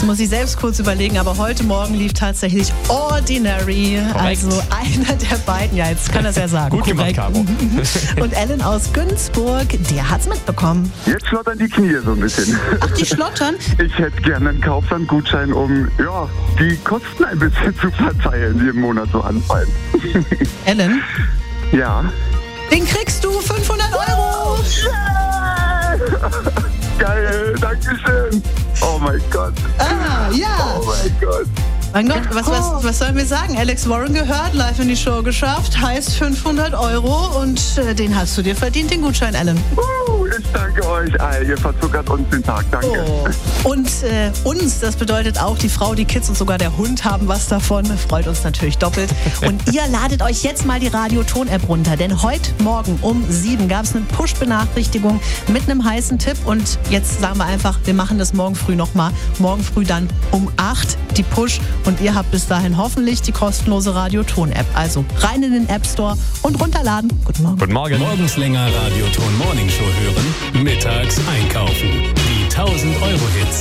Jetzt muss ich selbst kurz überlegen, aber heute Morgen lief tatsächlich Ordinary. Korrekt. Also einer der beiden. Ja, jetzt kann er es ja sagen. Gut gemacht, Caro. Und Alan aus Günzburg, der hat's mitbekommen. Jetzt schlottern die Knie so ein bisschen. Ach, die schlottern? Ich hätte gerne einen Kaufland-Gutschein, um die Kosten ein bisschen zu verteilen, die im Monat so anfallen. Alan, Ja. den kriegst du 500 Euro. Geil, Dankeschön. Oh mein Gott. Ah, ja. Oh mein Gott. Mein Gott, was sollen wir sagen? Alex Warren gehört, live in die Show geschafft, heißt 500 Euro und den hast du dir verdient, den Gutschein, Alan. Ich danke euch. Ihr verzuckert uns den Tag. Danke. Oh. Und uns, das bedeutet auch die Frau, die Kids und sogar der Hund haben was davon. Freut uns natürlich doppelt. Und ihr ladet euch jetzt mal die Radio-Ton-App runter, denn heute Morgen um 7 gab es eine Push-Benachrichtigung mit einem heißen Tipp und jetzt sagen wir einfach, wir machen das morgen früh nochmal. Morgen früh dann um 8 die Push und ihr habt bis dahin hoffentlich die kostenlose Radio-Ton-App. Also rein in den App Store und runterladen. Guten Morgen. Guten Morgen. Morgens länger Radio Ton Morning Show hören, mittags einkaufen. Die 1000 Euro Hits.